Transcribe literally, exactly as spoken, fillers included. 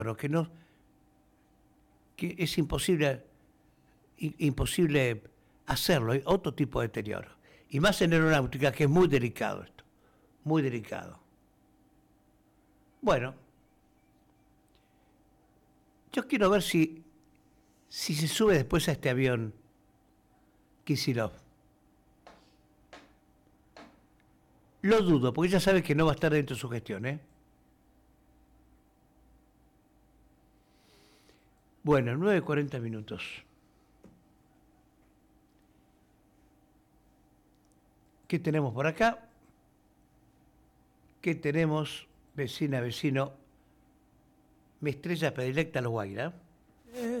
pero que no, que es imposible, imposible hacerlo, hay otro tipo de deterioro. Y más en aeronáutica, que es muy delicado esto, muy delicado. Bueno, yo quiero ver si, si se sube después a este avión Kicillof. Lo dudo, porque ya sabe que no va a estar dentro de su gestión, ¿eh? Bueno, nueve cuarenta minutos. ¿Qué tenemos por acá? ¿Qué tenemos, vecina, vecino? Mi estrella predilecta, Los Guaira.